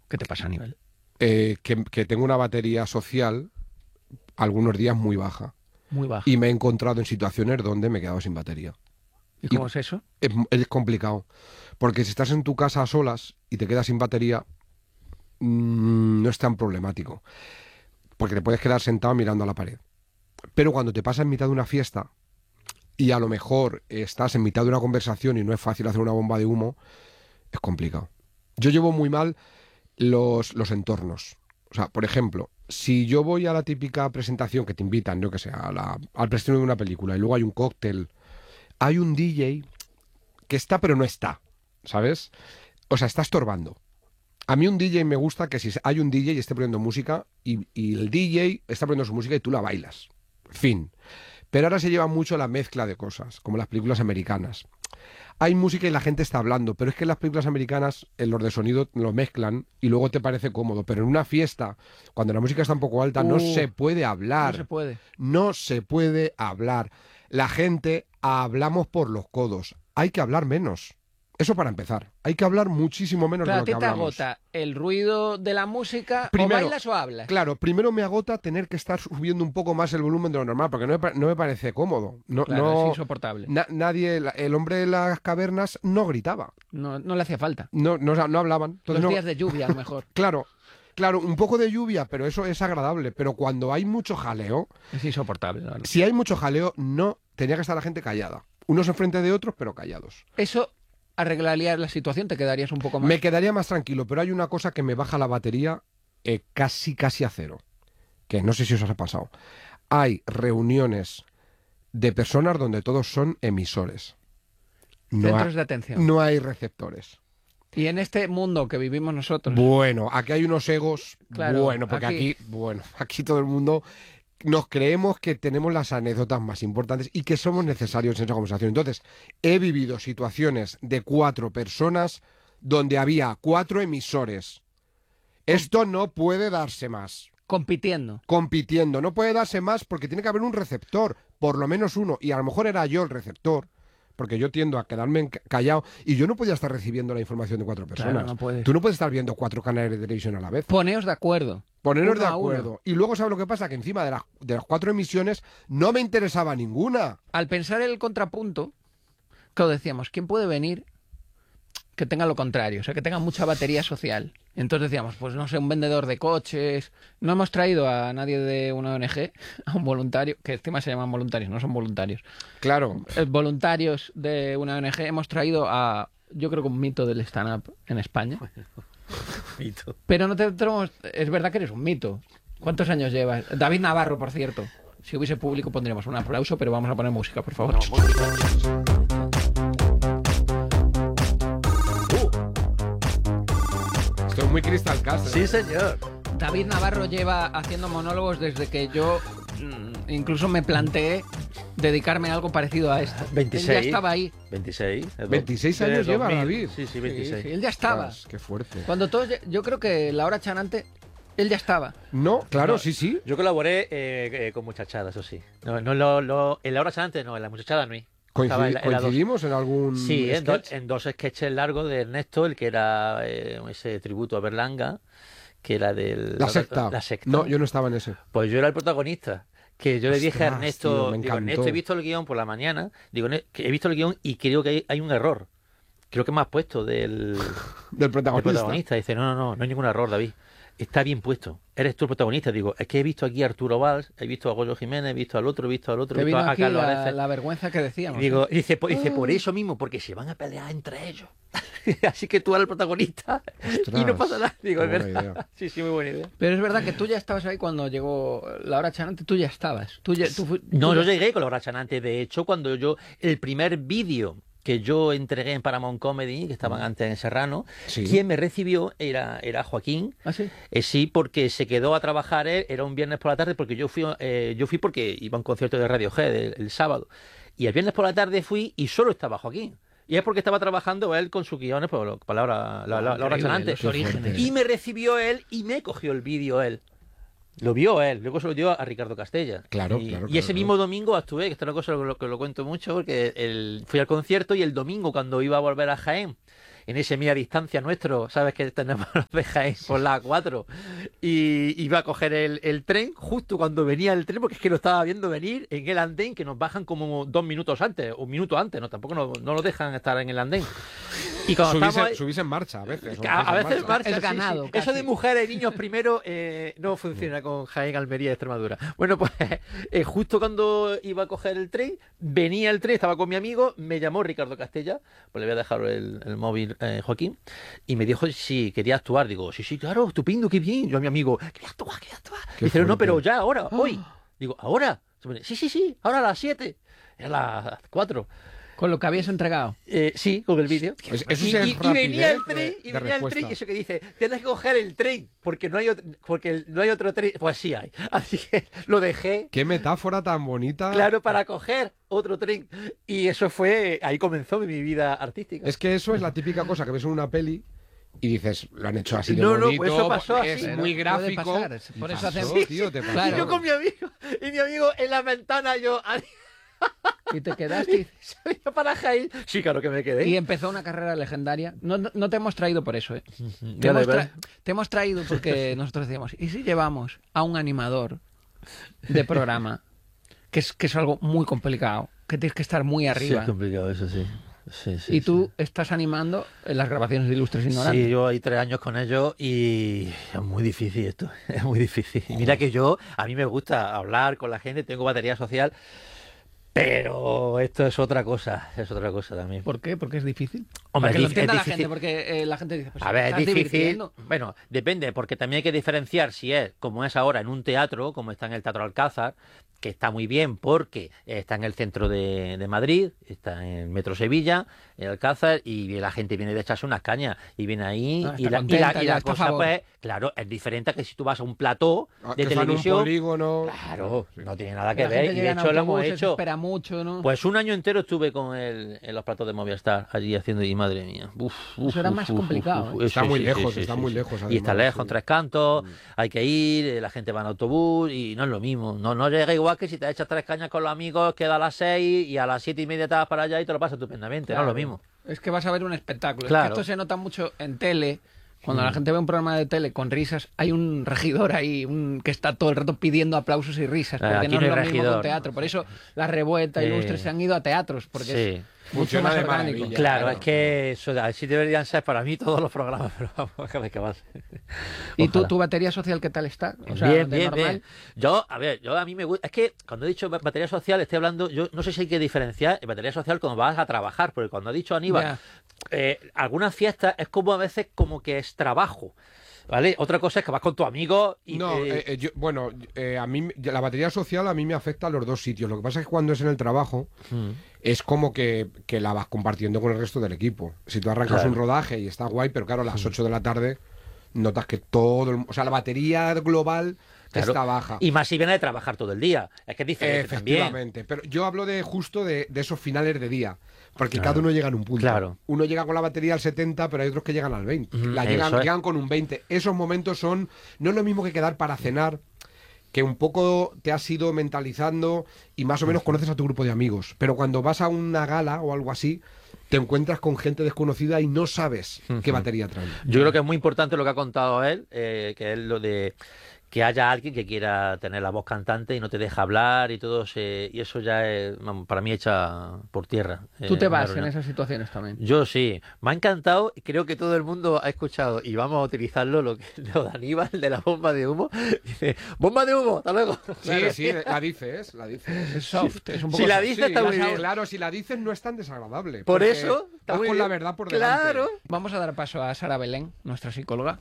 ¿Qué te pasa, Aníbal? Que tengo una batería social algunos días muy baja. Muy baja. Y me he encontrado en situaciones donde me he quedado sin batería. ¿Y cómo es eso? Es complicado. Porque si estás en tu casa a solas y te quedas sin batería, no es tan problemático. Porque te puedes quedar sentado mirando a la pared. Pero cuando te pasa en mitad de una fiesta y a lo mejor estás en mitad de una conversación y no es fácil hacer una bomba de humo, es complicado. Yo llevo muy mal los entornos. O sea, por ejemplo, si yo voy a la típica presentación que te invitan, yo que sé, al preestreno de una película y luego hay un cóctel, hay un DJ que está pero no está, ¿sabes? O sea, está estorbando. A mí un DJ me gusta que si hay un DJ y esté poniendo música y el DJ está poniendo su música y tú la bailas. Fin. Pero ahora se lleva mucho la mezcla de cosas, como las películas americanas. Hay música y la gente está hablando, pero es que en las películas americanas los de sonido lo mezclan y luego te parece cómodo. Pero en una fiesta, cuando la música está un poco alta, no se puede hablar. No se puede. No se puede hablar. La gente hablamos por los codos. Hay que hablar menos. Eso para empezar. Hay que hablar muchísimo menos de Claro, lo ¿a que ti te hablamos. agota el ruido de la música? Primero, ¿O bailas o hablas? Claro, primero me agota tener que estar subiendo un poco más el volumen de lo normal, porque no me parece cómodo. Claro, es insoportable. Nadie, el hombre de las cavernas no gritaba. No le hacía falta. No hablaban. Entonces, Los días de lluvia, a lo mejor. Claro, un poco de lluvia, pero eso es agradable. Pero cuando hay mucho jaleo, Es insoportable. La verdad. si hay mucho jaleo, no tenía que estar la gente callada. Unos enfrente de otros, pero callados. Eso arreglaría la situación, te quedarías un poco más. Me quedaría más tranquilo, pero hay una cosa que me baja la batería casi a cero. Que no sé si os ha pasado. Hay reuniones de personas donde todos son emisores. Centros de atención. No hay receptores. Y en este mundo que vivimos nosotros. Bueno, aquí hay unos egos. Claro, Bueno, porque aquí todo el mundo nos creemos que tenemos las anécdotas más importantes y que somos necesarios en esa conversación. Entonces, he vivido situaciones de 4 personas donde había 4 emisores. Esto no puede darse más. Compitiendo. Compitiendo. No puede darse más porque tiene que haber un receptor, por lo menos uno. Y a lo mejor era yo el receptor, porque yo tiendo a quedarme callado y yo no podía estar recibiendo la información de 4 personas. Claro, no puedes. Tú no puedes estar viendo 4 canales de televisión a la vez. Poneos de acuerdo. Ponernos Uno de a uno. acuerdo. Y luego, ¿sabes lo que pasa? Que encima de las 4 emisiones no me interesaba ninguna. Al pensar el contrapunto, claro, decíamos, ¿quién puede venir que tenga lo contrario? O sea, que tenga mucha batería social. Entonces decíamos, pues no sé, un vendedor de coches. No hemos traído a nadie de una ONG, a un voluntario, que encima se llaman voluntarios, no son voluntarios. Claro. Voluntarios de una ONG. Hemos traído a, yo creo que un mito del stand-up en España. Mito. Pero no te tenemos... Es verdad que eres un mito. ¿Cuántos años llevas? David Navarro, por cierto. Si hubiese público pondríamos un aplauso, pero vamos a poner música, por favor. Esto es muy Crystal Cast. Sí, señor. David Navarro lleva haciendo monólogos desde que yo incluso me planteé dedicarme a algo parecido a esto. 26. Él ya estaba ahí. 26. 26 años de lleva 2000. David. Sí, sí, 26. Sí, él ya estaba. Ostras, qué fuerte. Cuando todos... Yo creo que la hora chanante, él ya estaba. No, claro, No, sí. Yo colaboré con muchachadas, eso sí. No, en la hora antes no, en la muchachada no. Estaba en la dos. ¿Coincidimos en algún Sí, sketch? en 2 sketches largos de Ernesto, el que era ese tributo a Berlanga, que era del... La secta. La secta. No, yo no estaba en ese. Pues yo era el protagonista. Que yo le dije a Ostras, Ernesto, tío, me digo, encantó. Ernesto, he visto el guión por la mañana, digo, que he visto el guión y creo que hay un error. Creo que me has puesto del Del protagonista. protagonista. Dice, no hay ningún error, David. Está bien puesto. Eres tú el protagonista. Digo, es que he visto aquí a Arturo Valls, he visto a Goyo Jiménez, he visto al otro, he visto Te he vino visto a aquí Carlos la Areces. vergüenza que decíamos. Y digo, dice, por eso mismo, porque se van a pelear entre ellos. Así que tú eres el protagonista y no pasa nada. Digo, es Qué buena verdad. idea. Sí, muy buena idea. Pero es verdad que tú ya estabas ahí cuando llegó la hora chanante, tú ya estabas. No, yo llegué con la hora chanante. De hecho, cuando el primer vídeo que yo entregué en Paramount Comedy, que estaban antes en Serrano, Sí. quien me recibió era Joaquín. ¿Ah, sí? Sí, porque se quedó a trabajar él, era un viernes por la tarde, porque yo fui porque iba a un concierto de Radiohead el sábado. Y el viernes por la tarde fui y solo estaba Joaquín. Y es porque estaba trabajando él con sus guiones, pues, para la hora chanante. los orígenes. Y me recibió él y me cogió el vídeo él. Lo vio él, luego se lo dio a Ricardo Castella. Claro, y, claro, y ese claro. mismo domingo actué, que esta es una cosa que lo cuento mucho, porque fui al concierto y el domingo cuando iba a volver a Jaén, en ese media distancia nuestro, ¿sabes? Que tenemos los de Jaén por la A4, y iba a coger el tren justo cuando venía el tren, porque es que lo estaba viendo venir en el andén, que nos bajan como 2 minutos antes, un minuto antes, ¿no? Tampoco no lo dejan estar en el andén. Y cuando subís en marcha a veces. A veces marcha, Es ganado, sí. casi. Eso de mujeres y niños primero no funciona con Jaén, Almería y Extremadura. Bueno, pues justo cuando iba a coger el tren, venía el tren, estaba con mi amigo, me llamó Ricardo Castella, pues le voy a dejar el móvil, Joaquín, y me dijo si quería actuar. Digo, sí, claro, estupendo, qué bien. Yo a mi amigo, quería actuar. Dice, no, pero ya, ahora, hoy. Digo, ¿ahora? Sí, ahora a las 7. Era las 4. Con lo que habías entregado. Sí, con el vídeo. Y venía el tren, y eso que dice, tienes que coger el tren, porque no hay otro tren. Pues sí hay. Así que lo dejé. Qué metáfora tan bonita. Claro, para coger otro tren. Y eso fue, ahí comenzó mi vida artística. Es que eso es la típica cosa que ves en una peli y dices, lo han hecho así de No, bonito, pues eso pasó es así. muy gráfico. Puede pasar, por eso Pasó, hacemos... tío, te pasó. Claro. Y yo con mi amigo, y mi amigo en la ventana, yo Y te quedaste salía para Jaén. Sí, claro que me quedé. y empezó una carrera legendaria. No te hemos traído por eso, ¿eh? Vale, vale. Te hemos traído porque nosotros decíamos, ¿y si llevamos a un animador de programa? Que es algo muy complicado, que tienes que estar muy Sí, arriba. es complicado eso, sí. Y tú estás animando en las grabaciones de Ilustres Ignorantes. Sí, yo hay 3 años con ellos y es muy difícil esto, es muy difícil. Y mira que a mí me gusta hablar con la gente, tengo batería social, pero esto es otra cosa también. ¿Por qué? Porque es difícil. Hombre, Para que lo es entienda la difícil. gente, porque la gente dice, pues, A ver, es ¿estás difícil. divirtiendo? Bueno, depende, porque también hay que diferenciar si es, como es ahora, en un teatro, como está en el Teatro Alcázar, que está muy bien porque está en el centro de Madrid, está en el Metro Sevilla, en Alcázar, y la gente viene de echarse unas cañas, y viene ahí, Ah, y está la contenta, ya está a cosa, favor. pues, claro, es diferente a que si tú vas a un plató de que sea en un televisión. polígono. Claro, no tiene nada que La ver, gente y de llega en hecho lo hemos autobuses, hecho. espera mucho, ¿no? Pues un año entero estuve en los platos de Movistar, allí haciendo, y madre mía. Eso era más complicado, ¿eh? Está muy lejos, sí, está sí, muy sí. lejos, Y está además, lejos, en sí. 3 cantos, hay que ir, la gente va en autobús, y no es lo mismo. No llega igual que si te echas 3 cañas con los amigos, queda a las 6 y a las 7:30 te vas para allá y te lo pasas estupendamente, no es lo mismo. Es que vas a ver un espectáculo. Es Claro. que esto se nota mucho en tele. Cuando la gente ve un programa de tele con risas, hay un regidor ahí que está todo el rato pidiendo aplausos y risas. Porque Aquí no no es hay lo mismo que un regidor. teatro. Por eso la Revuelta y Ilustres se han ido a teatros. Porque Sí. es mucho Funciona más de orgánico. maravilla. Claro, claro. es que eso, así deberían ser para mí todos los programas, pero vamos a ver qué pasa. ¿Y Ojalá. tu batería social qué tal está? O sea, Bien, de bien, normal. bien. A mí me gusta. Es que cuando he dicho batería social, estoy hablando. Yo no sé si hay que diferenciar batería social cuando vas a trabajar, porque cuando ha dicho Aníbal, algunas fiestas es como a veces como que es trabajo. ¿Vale? Otra cosa es que vas con tu amigo y No, a mí la batería social a mí me afecta a los dos sitios. Lo que pasa es que cuando es en el trabajo es como que la vas compartiendo con el resto del equipo. Si tú arrancas Claro. un rodaje y está guay, pero claro, a las 8 de la tarde notas que o sea, la batería global Claro. está baja. Y más si viene de trabajar todo el día. Es que es diferente también. Efectivamente, pero yo hablo justo de esos finales de día, porque Claro. cada uno llega en un punto. Claro. Uno llega con la batería al 70, pero hay otros que llegan al 20. Eso es. Llegan con un 20. Esos momentos no es lo mismo que quedar para cenar, que un poco te has ido mentalizando y más o menos conoces a tu grupo de amigos, pero cuando vas a una gala o algo así, te encuentras con gente desconocida y no sabes qué batería traen. Yo creo que es muy importante lo que ha contado él, que es lo de que haya alguien que quiera tener la voz cantante y no te deja hablar y todo, y eso ya es, vamos, para mí, echa por tierra. Tú te una vas en reunión. esas situaciones también. Yo sí, me ha encantado y creo que todo el mundo ha escuchado y vamos a utilizarlo lo de Aníbal, de la bomba de humo. Dice, bomba de humo, hasta luego. Sí, la dices. Es soft, es un poco Si la soft. dices está muy bien. Claro, si la dices no es tan desagradable. Por porque eso, está vas muy con bien. la verdad por delante. Claro. Vamos a dar paso a Sara Belén, nuestra psicóloga.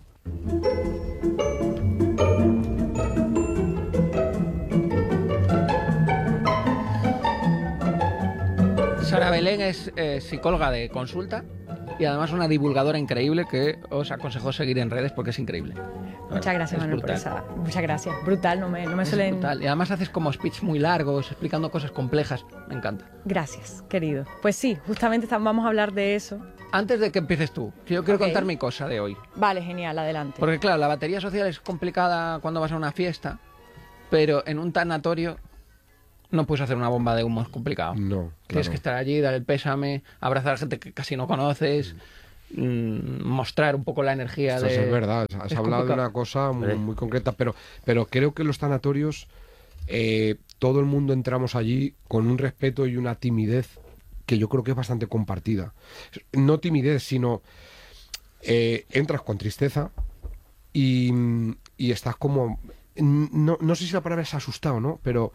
Sara Belén es psicóloga de consulta y además una divulgadora increíble que os aconsejo seguir en redes porque es increíble. Muchas gracias, Es Manuel, por brutal. esa. Muchas gracias. Brutal, no me Es suelen. brutal. Y además haces como speech muy largos, explicando cosas complejas. Me encanta. Gracias, querido. Pues sí, justamente vamos a hablar de eso. Antes de que empieces tú, yo quiero Ok. contar mi cosa de hoy. Vale, genial, adelante. Porque claro, la batería social es complicada cuando vas a una fiesta, pero en un tanatorio no puedes hacer una bomba de humo, es complicado. No, Tienes claro. que estar allí, dar el pésame, abrazar a gente que casi no conoces. mostrar un poco la energía Esto de... es verdad, has es hablado de complicado. una cosa muy concreta, pero creo que los tanatorios, todo el mundo entramos allí con un respeto y una timidez que yo creo que es bastante compartida. No timidez, sino entras con tristeza y estás como... No sé si la palabra es asustado, ¿no? Pero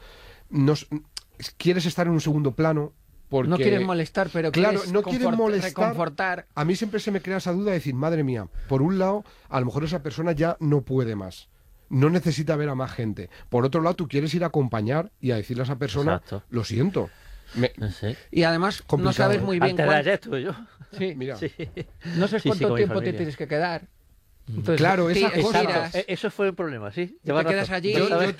quieres estar en un segundo plano porque... No quieres molestar, pero Claro, quieres no quieres molestar. reconfortar. A mí siempre se me crea esa duda de decir, madre mía, por un lado, a lo mejor esa persona ya no puede más. No necesita ver a más gente. Por otro lado, tú quieres ir a acompañar y a decirle a esa persona, Exacto. lo siento. Sí. Y además no Complicado, sabes ¿eh? muy bien Antes de ayer estuve yo. Sí, Mira, Sí. no sabes Sí, cuánto con mi tiempo te familia. tienes que quedar. Entonces, Claro, esa cosa. estiras. Eso fue el problema, sí. Te quedas allí.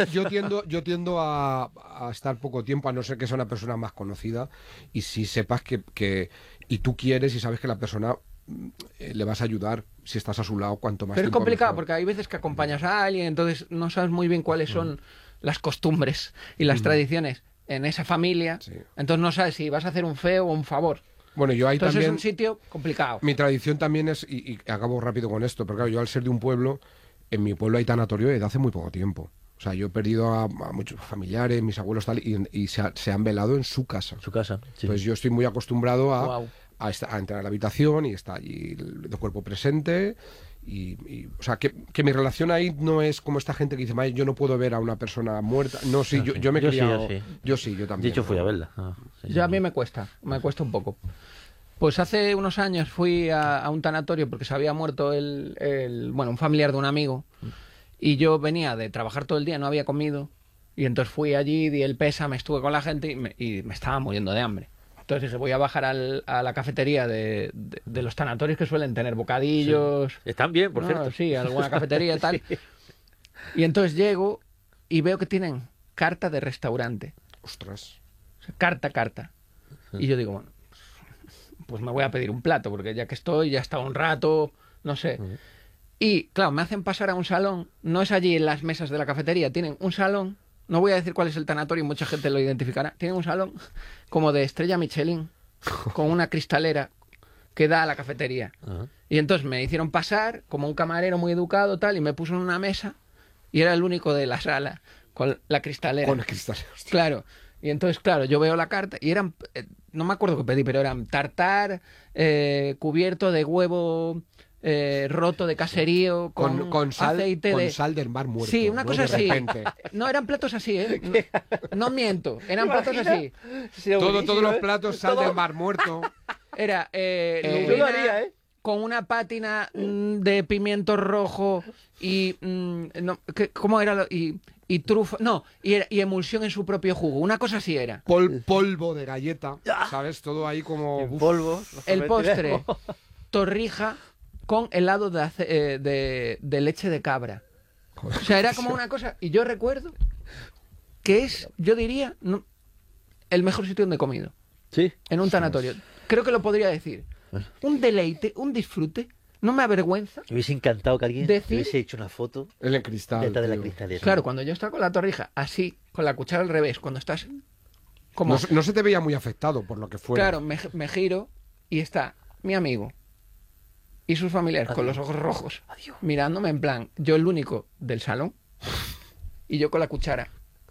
yo tiendo a estar poco tiempo, a no ser que sea una persona más conocida, y si sepas y tú quieres y sabes que la persona le vas a ayudar si estás a su lado cuanto más Pero es tiempo complicado mejor. porque hay veces que acompañas a alguien, entonces no sabes muy bien cuáles son las costumbres y las tradiciones en esa familia. Sí. Entonces no sabes si vas a hacer un feo o un favor. Bueno, yo ahí Entonces también... es un sitio complicado. Mi tradición también es, y acabo rápido con esto, pero claro, yo al ser de un pueblo, en mi pueblo hay tanatorio desde hace muy poco tiempo. O sea, yo he perdido a muchos familiares, mis abuelos tal, y se han velado en su casa. Su casa. Sí. Pues yo estoy muy acostumbrado a, Guau. a entrar a la habitación y está allí de cuerpo presente. O sea, que mi relación ahí no es como esta gente que dice, "May, yo no puedo ver a una persona muerta". No, sí, yo me he Yo sí, criado. yo sí. Yo también. De hecho, fui a verla. Yo a mí me cuesta un poco. Pues hace unos años fui a un tanatorio porque se había muerto un familiar de un amigo y yo venía de trabajar todo el día, no había comido y entonces fui allí, di el pésame, estuve con la gente y me estaba muriendo de hambre. Entonces dije, voy a bajar a la cafetería de los tanatorios que suelen tener bocadillos. Sí. Están bien, por ¿no? cierto. Sí, alguna cafetería y tal. Y entonces llego y veo que tienen carta de restaurante. Ostras. O sea, carta. Y yo digo, bueno, pues me voy a pedir un plato, porque ya que estoy, ya he estado un rato, no sé. Y claro, me hacen pasar a un salón, no es allí en las mesas de la cafetería, tienen un salón, no voy a decir cuál es el tanatorio, mucha gente lo identificará, tienen un salón como de estrella Michelin, con una cristalera que da a la cafetería. Ajá. Y entonces me hicieron pasar como un camarero muy educado tal, y me puso en una mesa, y era el único de la sala, con la cristalera. Con el cristal. Hostia. Claro. Y entonces, claro, yo veo la carta y eran, no me acuerdo qué pedí, pero eran tartar, cubierto de huevo roto de caserío, con sal, aceite con de... sal del mar muerto. Sí, una ¿no? cosa De así. repente. No, eran platos así, ¿eh? No miento, eran platos así. Todos los platos sal del mar muerto. Era Yo lubina lo haría, ¿eh? con una pátina de pimiento rojo y... ¿cómo era? Y trufa... No, y emulsión en su propio jugo. Una cosa así era. Polvo de galleta, ¿sabes? Todo ahí como... En uf. polvo. El postre, torrija con helado de leche de cabra. O sea, era como una cosa... Y yo recuerdo que es, yo diría, el mejor sitio donde he comido. Sí. En un tanatorio. Creo que lo podría decir. Un deleite, un disfrute. No me avergüenza. Me hubiese encantado que alguien Decir- hubiese hecho una foto En el cristal. detrás de la tío. cristalera. Claro, cuando yo estaba con la torrija, así, con la cuchara al revés, cuando estás como... No se te veía muy afectado por lo que fuera. Claro, me giro y está mi amigo y sus familiares con los ojos rojos mirándome en plan, yo el único del salón y yo con la cuchara.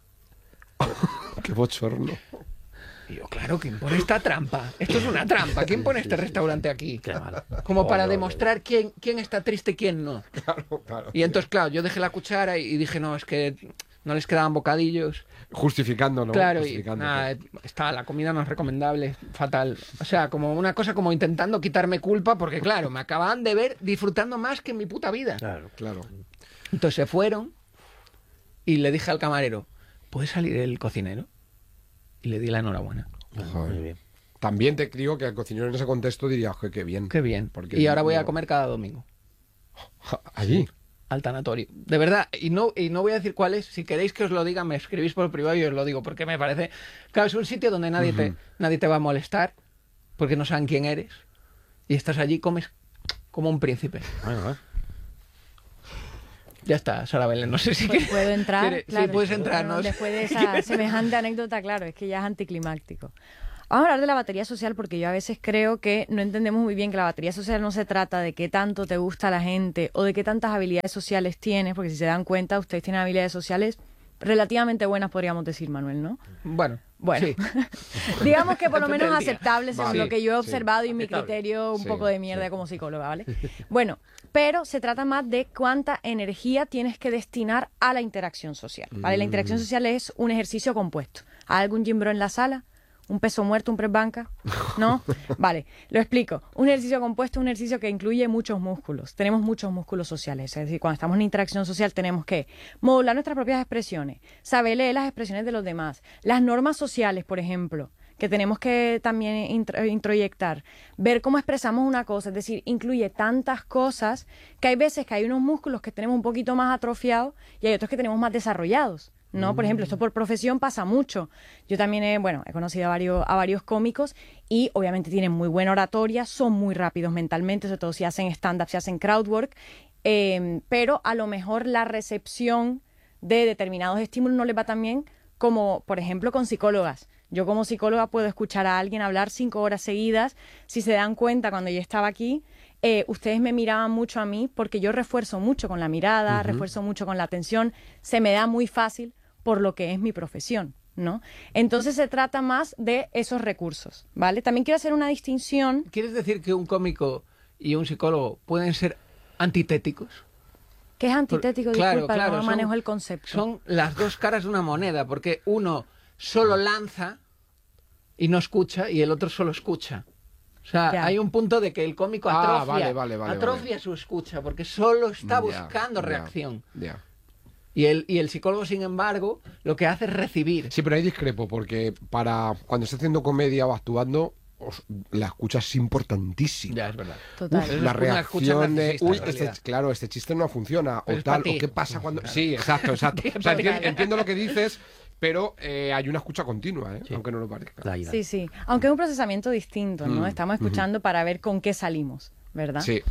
Qué bochorno. Y yo, claro, ¿quién pone esta trampa? Esto es una trampa. ¿Quién pone este restaurante aquí? Qué mal. Como para demostrar quién está triste y quién no. Claro. Y entonces, claro, yo dejé la cuchara y dije, no, es que no les quedaban bocadillos. Justificando, ¿no? Claro, y Justificándote. nada, la comida no es recomendable, fatal. O sea, como una cosa como intentando quitarme culpa, porque claro, me acababan de ver disfrutando más que en mi puta vida. Claro. Claro. Entonces se fueron y le dije al camarero, ¿puede salir el cocinero? Y le di la enhorabuena. Joder. Muy bien. También te digo que el cocinero en ese contexto diría, "Joder, qué bien". Qué bien. Porque Y ahora voy a no- comer cada domingo Allí. al tanatorio. De verdad, y no voy a decir cuál es. Si queréis que os lo diga, me escribís por privado y os lo digo, porque me parece... Claro, es un sitio donde nadie te va a molestar, porque no saben quién eres. Y estás allí, comes como un príncipe. Bueno, Ya está, Sara Belén, no sé si Pues quieres... puedo entrar. Sí, Claro, puedes entrar, ¿no? Después de esa semejante anécdota, claro, es que ya es anticlimáctico. Vamos a hablar de la batería social porque yo a veces creo que no entendemos muy bien que la batería social no se trata de qué tanto te gusta la gente o de qué tantas habilidades sociales tienes, porque si se dan cuenta, ustedes tienen habilidades sociales relativamente buenas, podríamos decir, Manuel, ¿no? Bueno, Sí. Digamos que por lo menos aceptable según lo que yo he observado y mi aceptable. criterio un poco de mierda como psicóloga, ¿vale? Bueno, pero se trata más de cuánta energía tienes que destinar a la interacción social, ¿vale? La interacción social es un ejercicio compuesto. ¿Hay algún gym bro en la sala? ¿Un peso muerto, un press banca? ¿No? Vale, lo explico. Un ejercicio compuesto es un ejercicio que incluye muchos músculos. Tenemos muchos músculos sociales. Es decir, cuando estamos en interacción social tenemos que modular nuestras propias expresiones, saber leer las expresiones de los demás, las normas sociales, por ejemplo, que tenemos que también introyectar, ver cómo expresamos una cosa, es decir, incluye tantas cosas que hay veces que hay unos músculos que tenemos un poquito más atrofiados y hay otros que tenemos más desarrollados. ¿No? Por ejemplo, esto por profesión pasa mucho. Yo también he conocido a varios cómicos y obviamente tienen muy buena oratoria, son muy rápidos mentalmente, sobre todo si hacen stand-up, si hacen crowdwork, pero a lo mejor la recepción de determinados estímulos no les va tan bien como, por ejemplo, con psicólogas. Yo como psicóloga puedo escuchar a alguien hablar 5 horas seguidas. Si se dan cuenta, cuando yo estaba aquí, ustedes me miraban mucho a mí porque yo refuerzo mucho con la mirada, refuerzo mucho con la atención. Se me da muy fácil por lo que es mi profesión, ¿no? Entonces se trata más de esos recursos, ¿vale? También quiero hacer una distinción. ¿Quieres decir que un cómico y un psicólogo pueden ser antitéticos? ¿Qué es antitético? Disculpa, no son- manejo el concepto. Son las dos caras de una moneda, porque uno solo lanza y no escucha y el otro solo escucha. O sea, Ya. hay un punto de que el cómico Ah, atrofia, vale, atrofia su escucha, porque solo está buscando Ya, reacción. ya. Y el psicólogo, sin embargo, lo que hace es recibir. Sí, pero ahí discrepo, porque cuando estás haciendo comedia o actuando, la escucha es importantísima. Ya, es verdad. Total. Uf, Es la una escucha reacción de, narcisista, en uy, realidad. claro, este chiste no funciona, Pero o es pa' tal, ti. o qué pasa cuando... Sí, exacto. O sea, entiendo lo que dices, pero hay una escucha continua, aunque no lo parezca. Claro. Sí, sí. Aunque es un procesamiento distinto, ¿no? Estamos escuchando para ver con qué salimos, ¿verdad? Sí.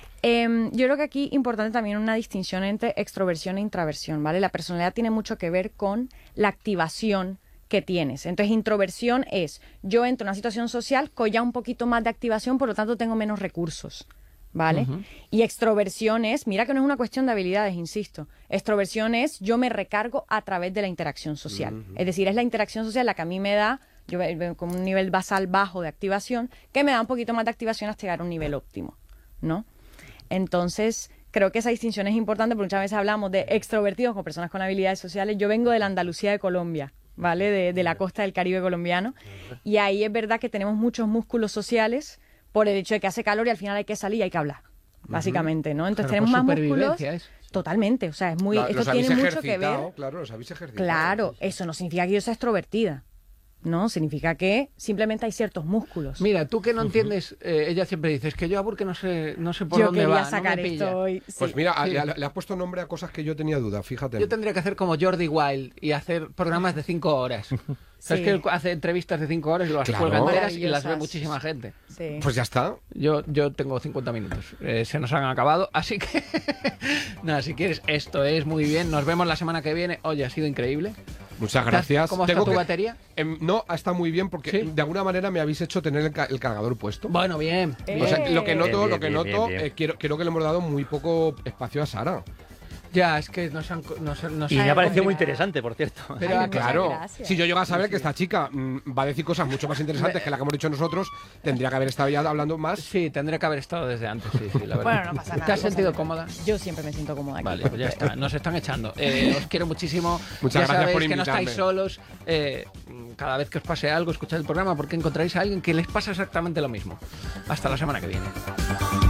Yo creo que aquí importante también una distinción entre extroversión e introversión, ¿vale? La personalidad tiene mucho que ver con la activación que tienes. Entonces, introversión es, yo entro en una situación social con ya un poquito más de activación, por lo tanto tengo menos recursos, ¿vale? Y extroversión es, mira que no es una cuestión de habilidades, insisto. Extroversión es, yo me recargo a través de la interacción social. Es decir, es la interacción social la que a mí me da, yo con un nivel basal bajo de activación, que me da un poquito más de activación hasta llegar a un nivel óptimo, ¿no? Entonces, creo que esa distinción es importante porque muchas veces hablamos de extrovertidos como personas con habilidades sociales. Yo vengo de la Andalucía de Colombia, ¿vale? De la costa del Caribe colombiano. Y ahí es verdad que tenemos muchos músculos sociales por el hecho de que hace calor y al final hay que salir y hay que hablar, básicamente, ¿no? Entonces Claro, tenemos por más músculos. supervivencia es. Totalmente, o sea, es muy, Los esto habéis tiene mucho que ver. ejercitado, claro, los habéis ejercitado. Claro, eso no significa que yo sea extrovertida, ¿no? Significa que simplemente hay ciertos músculos. Mira, tú que no entiendes, ella siempre dice, es que yo a Burke no sé por Yo dónde quería va, sacar no me pilla. esto hoy. Pues sí. mira, Sí. le has puesto nombre a cosas que yo tenía duda, fíjate. Yo tendría que hacer como Jordi Wild y hacer programas de 5 horas. ¿Sabes Sí. que él hace entrevistas de y las Claro. cuelga enteras y las ve Maravillosas. muchísima gente? Sí. Pues ya está. Yo tengo 50 minutos. Se nos han acabado, así que... Nada, si quieres, esto es muy bien. Nos vemos la semana que viene. Oye, ha sido increíble. Muchas gracias. ¿Cómo está tu batería? No, está muy bien porque ¿Sí? de alguna manera me habéis hecho tener el cargador puesto. Bueno, bien. O sea, lo que noto, Bien, bien. creo que le hemos dado muy poco espacio a Sara. Ya, es que nos Y me ha parecido muy complicado. interesante, por cierto. Pero Ay, muchas Claro, gracias. si yo llego a saber que esta chica va a decir cosas mucho más interesantes que la que hemos dicho nosotros, tendría que haber estado ya hablando más. Sí, tendré que haber estado desde antes, sí, la verdad. Bueno, no pasa nada, ¿Te has no sentido pasa cómoda? Yo siempre me siento cómoda aquí. Vale, pues ya está. Nos están echando. Os quiero muchísimo. Muchas Ya gracias sabéis por que no invitarme. estáis solos. Cada vez que os pase algo, escuchad el programa porque encontraréis a alguien que les pasa exactamente lo mismo. Hasta la semana que viene.